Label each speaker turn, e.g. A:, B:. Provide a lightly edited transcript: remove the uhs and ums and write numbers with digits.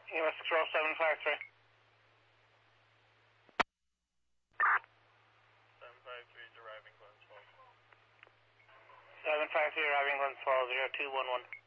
A: US Control 753.
B: 753 is arriving Glens Falls.
A: 753 arriving Glens Falls, 0211.